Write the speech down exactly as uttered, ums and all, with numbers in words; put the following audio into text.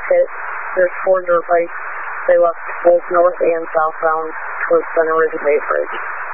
hit. There's four dirt bikes. They left both north and southbound towards Center Ridge Bay Bridge.